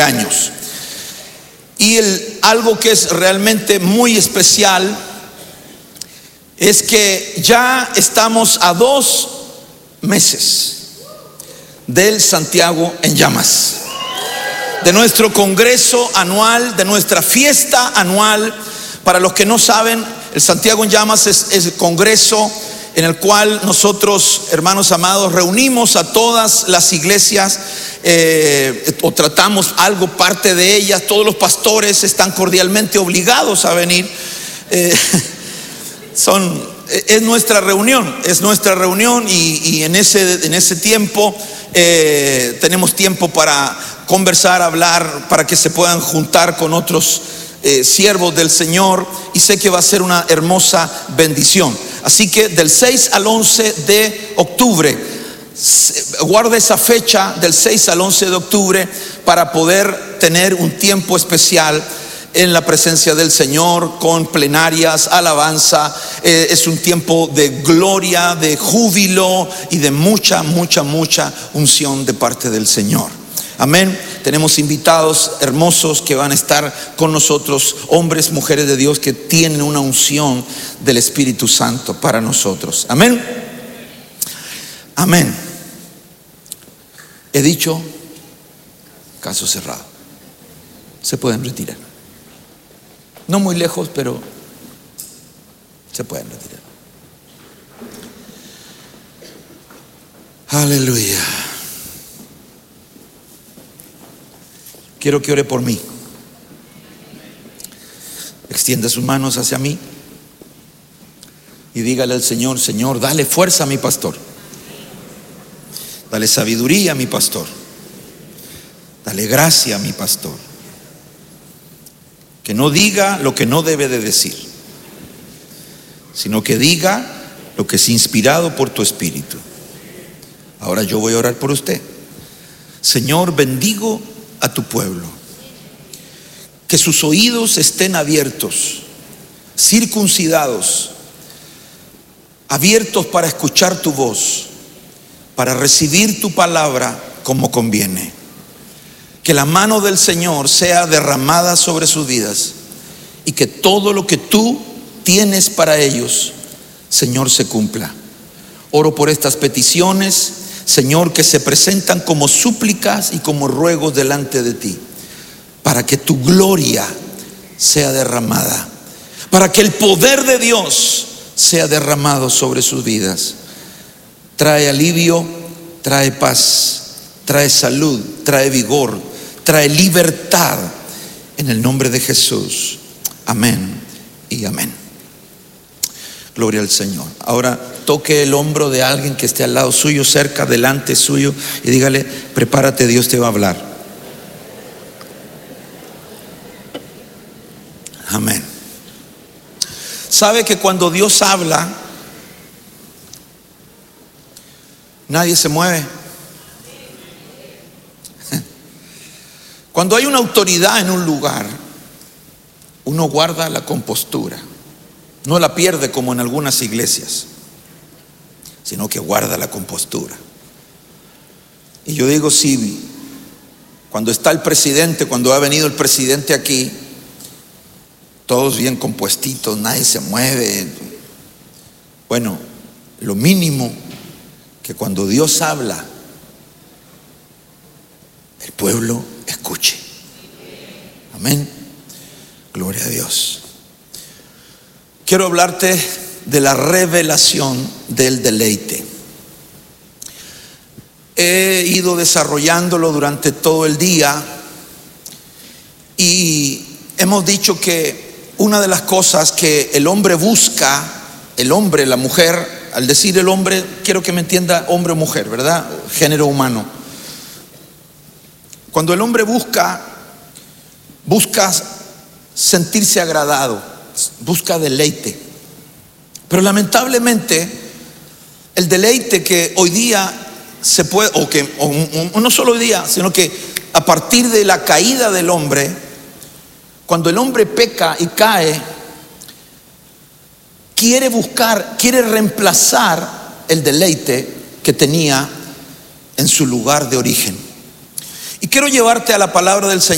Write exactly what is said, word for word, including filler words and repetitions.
años. Y el, algo que es realmente muy especial es que ya estamos a dos meses del Santiago en Llamas, de nuestro congreso anual, de nuestra fiesta anual. Para los que no saben, el Santiago en Llamas es, es el congreso en el cual nosotros, hermanos amados, reunimos a todas las iglesias eh, o tratamos algo, parte de ellas. Todos los pastores están cordialmente obligados a venir. Eh, son, es nuestra reunión, es nuestra reunión y, y en, ese, en ese tiempo eh, tenemos tiempo para conversar, hablar, para que se puedan juntar con otros Eh, siervos del Señor, y sé que va a ser una hermosa bendición. Así que del seis al once de octubre, guarda esa fecha del seis al once de octubre para poder tener un tiempo especial en la presencia del Señor, con plenarias, alabanza. Eh, es un tiempo de gloria, de júbilo y de mucha, mucha, mucha unción de parte del Señor. Amén. Tenemos invitados hermosos que van a estar con nosotros, hombres, mujeres de Dios que tienen una unción del Espíritu Santo para nosotros. Amén. Amén. He dicho, caso cerrado. Se pueden retirar. No muy lejos, pero se pueden retirar. Aleluya. Quiero que ore por mí. Extienda sus manos hacia mí y dígale al Señor: Señor, dale fuerza a mi pastor, dale sabiduría a mi pastor, dale gracia a mi pastor, que no diga lo que no debe de decir, sino que diga lo que es inspirado por tu Espíritu. Ahora yo voy a orar por usted. Señor, bendigo a tu pueblo, que sus oídos estén abiertos, circuncidados, abiertos para escuchar tu voz, para recibir tu palabra como conviene. Que la mano del Señor sea derramada sobre sus vidas y que todo lo que tú tienes para ellos, Señor, se cumpla. Oro por estas peticiones, Señor, que se presentan como súplicas y como ruegos delante de ti, para que tu gloria sea derramada, para que el poder de Dios sea derramado sobre sus vidas. Trae alivio, trae paz, trae salud, trae vigor, trae libertad, en el nombre de Jesús. Amén y amén. Gloria al Señor. Ahora toque el hombro de alguien que esté al lado suyo, cerca, delante suyo, y dígale: prepárate, Dios te va a hablar. Amén. ¿Sabe que cuando Dios habla, nadie se mueve? Cuando hay una autoridad en un lugar, uno guarda la compostura. No la pierde como en algunas iglesias, sino que guarda la compostura. Y yo digo, sí, cuando está el presidente, cuando ha venido el presidente aquí, todos bien compuestitos, nadie se mueve. Bueno, lo mínimo que cuando Dios habla, el pueblo escuche. Amén. Gloria a Dios. Quiero hablarte de la revelación del deleite. He ido desarrollándolo durante todo el día y hemos dicho que una de las cosas que el hombre busca, el hombre, la mujer, al decir el hombre, quiero que me entienda hombre o mujer, ¿verdad? Género humano. Cuando el hombre busca, busca sentirse agradado, busca deleite. Pero lamentablemente el deleite que hoy día se puede, o que o, o, no solo hoy día, sino que a partir de la caída del hombre, cuando el hombre peca y cae, quiere buscar, quiere reemplazar el deleite que tenía en su lugar de origen. Y quiero llevarte a la palabra del Señor.